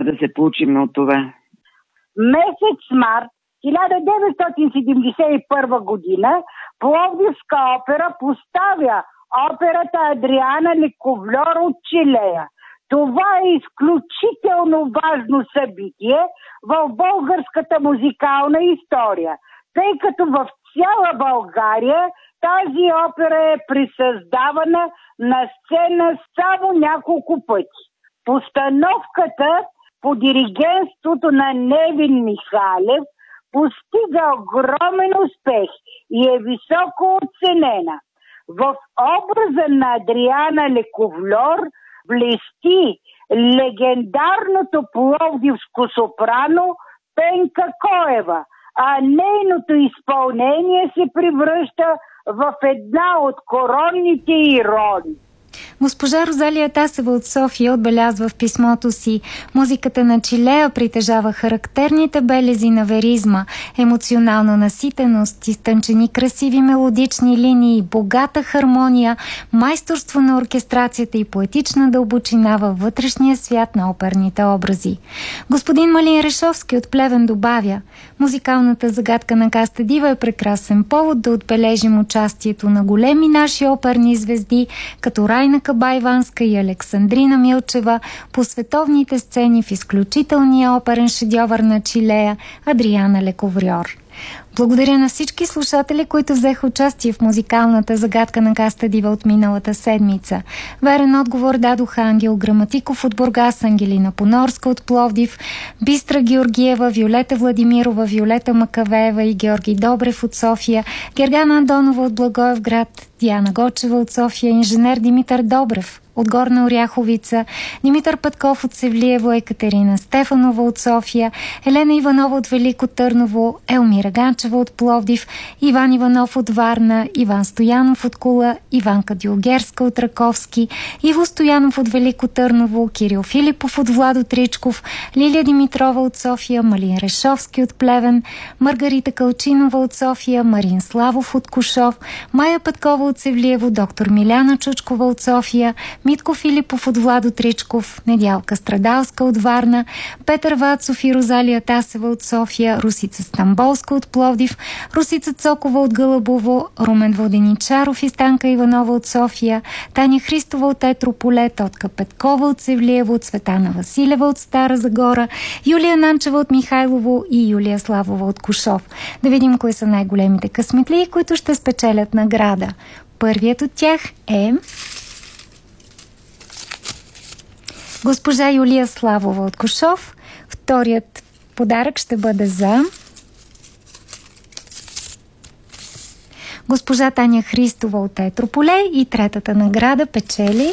да се получим от това. Месец март 1971 година Пловдивска опера поставя операта Адриана Лековльор от Чилея. Това е изключително важно събитие в българската музикална история, тъй като в цяла България тази опера е присъздавана на сцена само няколко пъти. Постановката по диригентството на Невин Михалев постига огромен успех и е високо оценена. В образа на Адриана Лековльор блести легендарното пловдивско сопрано Пенка Коева, а нейното изпълнение се превръща в една от коронните й роли. Госпожа Розалия Тасева от София отбелязва в писмото си: музиката на Чилея притежава характерните белези на веризма, емоционална наситеност, изтънчени красиви мелодични линии, богата хармония, майсторство на оркестрацията и поетична дълбочина във вътрешния свят на оперните образи. Господин Малин Решовски от Плевен добавя: музикалната загадка на Каста Дива е прекрасен повод да отбележим участието на големи наши оперни звезди, като Райна Кабайванска и Александрина Милчева по световните сцени в изключителния оперен шедьовър на Чилея Адриана Лековльор. Благодаря на всички слушатели, които взеха участие в музикалната загадка на Каста Дива от миналата седмица. Верен отговор дадоха Ангел Граматиков от Бургас, Ангелина Понорска от Пловдив, Бистра Георгиева, Виолета Владимирова, Виолета Макавеева и Георги Добрев от София, Гергана Андонова от Благоевград, Диана Гочева от София, инженер Димитър Добрев от Горна Оряховица, Димитър Петков от Севлиево, Екатерина Стефанова от София, Елена Иванова от Велико Търново, Елмира Ганчева от Пловдив, Иван Иванов от Варна, Иван Стоянов от Кула, Иванка Дюлгерска от Раковски, Иво Стоянов от Велико Търново, Кирил Филипов от Владо Тричков, Лилия Димитрова от София, Малин Решовски от Плевен, Маргарита Калчинова от София, Марин Славов от Кушов, Майя Петкова от Севлиево, доктор Миляна Чучкова от София, Митко Филипов от Владо Тричков, Недялка Страдалска от Варна, Петър Вацов и Розалия Тасева от София, Русица Стамболска от Пловдив, Русица Цокова от Гълъбово, Румен Владеничаров и Станка Иванова от София, Таня Христова от Етрополе, Тотка Петкова от Севлиево, Цветана Василева от Стара Загора, Юлия Нанчева от Михайлово и Юлия Славова от Кушов. Да видим кои са най-големите късметлии, които ще спечелят награда. Първият от тях е госпожа Юлия Славова от Кушов. Вторият подарък ще бъде за госпожа Таня Христова от Етрополе и третата награда печели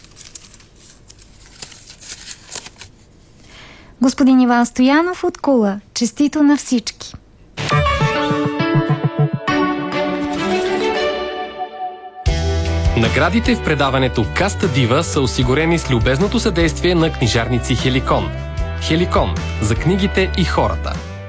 господин Иван Стоянов от Кула. Честито на всички! Наградите в предаването Каста Дива са осигурени с любезното съдействие на книжарници Хеликон. Хеликон – за книгите и хората.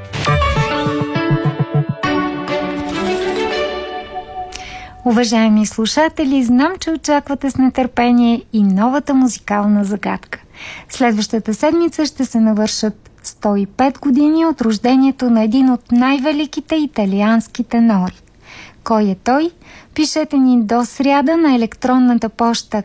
Уважаеми слушатели, знам, че очаквате с нетърпение и новата музикална загадка. Следващата седмица ще се навършат 105 години от рождението на един от най-великите италиански тенори. Кой е той? Пишете ни до сряда на електронната поща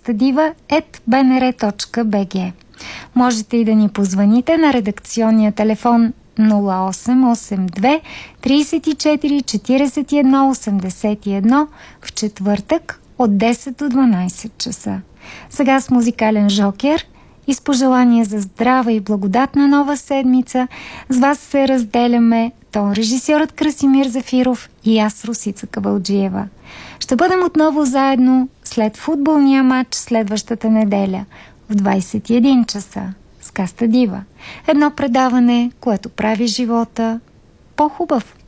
castadiva@bnr.bg. Можете и да ни позвоните на редакционния телефон 0882 34 41 81 в четвъртък от 10 до 12 часа. Сега с музикален жокер и с пожелание за здрава и благодатна нова седмица с вас се разделяме режисьорът Красимир Зафиров и аз, Русица Кавалджиева. Ще бъдем отново заедно след футболния матч следващата неделя в 21 часа с Каста Дива. Едно предаване, което прави живота по-хубав.